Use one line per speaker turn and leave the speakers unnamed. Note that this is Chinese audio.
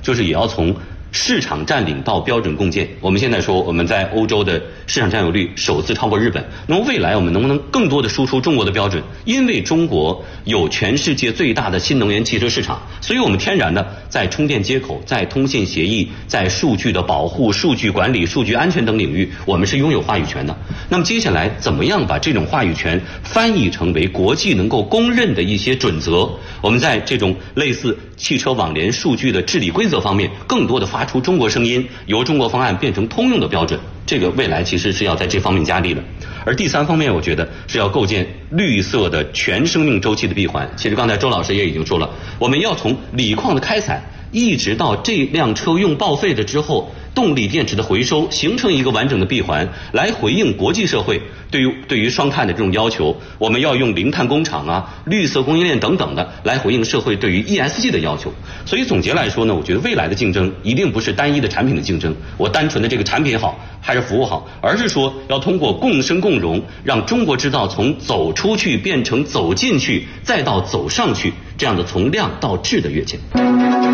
就是也要从市场占领到标准共建。我们现在说我们在欧洲的市场占有率首次超过日本，那么未来我们能不能更多的输出中国的标准？因为中国有全世界最大的新能源汽车市场，所以我们天然的在充电接口、在通信协议、在数据的保护、数据管理、数据安全等领域，我们是拥有话语权的。那么接下来怎么样把这种话语权翻译成为国际能够公认的一些准则？我们在这种类似汽车网联数据的治理规则方面，更多的发出中国声音，由中国方案变成通用的标准。这个未来其实是要在这方面加力的。而第三方面，我觉得是要构建绿色的全生命周期的闭环。其实刚才周老师也已经说了，我们要从锂矿的开采一直到这辆车用报废了之后动力电池的回收，形成一个完整的闭环，来回应国际社会对于双碳的这种要求。我们要用零碳工厂啊、绿色供应链等等的来回应社会对于 ESG 的要求。所以总结来说呢，我觉得未来的竞争一定不是单一的产品的竞争，我单纯的这个产品好还是服务好，而是说要通过共生共荣，让中国制造从走出去变成走进去，再到走上去，这样的从量到质的跃迁。